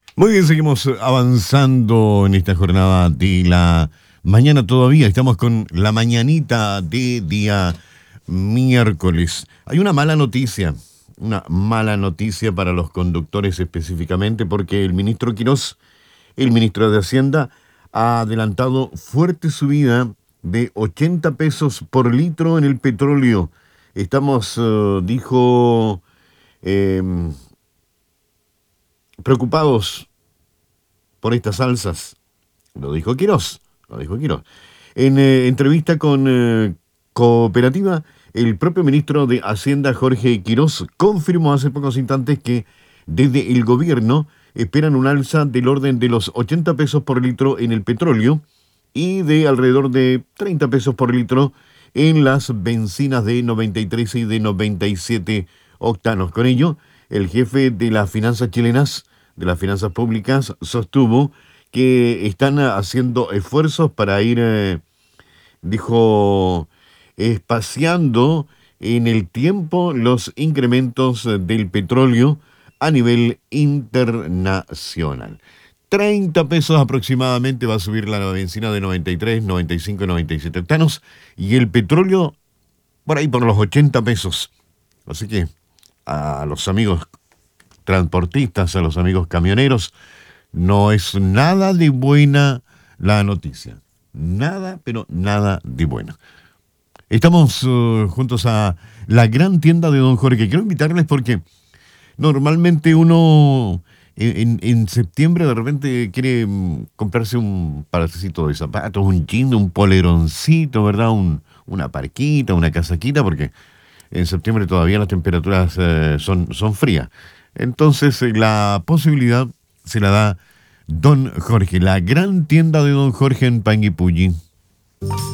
Muy bien, seguimos avanzando en esta jornada de la mañana todavía. Estamos con la mañanita de día miércoles. Hay una mala noticia para los conductores específicamente, porque el ministro Quirós, el ministro de Hacienda, ha adelantado fuerte subida de 80 pesos por litro en el petróleo. Estamos, dijo, preocupados por estas alzas. Lo dijo Quirós. En entrevista con Cooperativa, el propio ministro de Hacienda, Jorge Quirós, confirmó hace pocos instantes que desde el gobierno esperan un alza del orden de los 80 pesos por litro en el petróleo y de alrededor de 30 pesos por litro en las bencinas de 93 y de 97 octanos. Con ello, el jefe de las finanzas chilenas, de las finanzas públicas, sostuvo que están haciendo esfuerzos para ir, dijo, espaciando en el tiempo los incrementos del petróleo a nivel internacional. 30 pesos aproximadamente va a subir la bencina de 93, 95 y 97 octanos y el petróleo por ahí por los 80 pesos. Así que a los amigos transportistas, a los amigos camioneros, no es nada de buena la noticia. Nada, pero nada de buena. Estamos juntos a la gran tienda de Don Jorge. Quiero invitarles porque normalmente uno en septiembre de repente quiere comprarse un parcito de zapatos, un jean, un poleroncito, ¿verdad? Una parquita, una casaquita, porque en septiembre todavía las temperaturas son frías. Entonces la posibilidad se la da Don Jorge, la gran tienda de Don Jorge en Panguipulli.